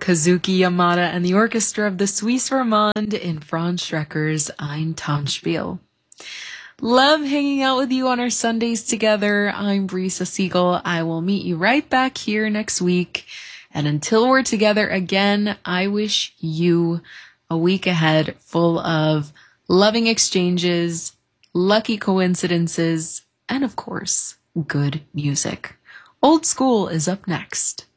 Kazuki Yamada and the orchestra of the Suisse Romande in Franz Schrecker's Ein Tanzspiel. Love hanging out with you on our Sundays together. I'm Brisa Siegel. I will meet you right back here next week. And until we're together again, I wish you a week ahead full of loving exchanges, lucky coincidences, and of course, good music. Old School is up next.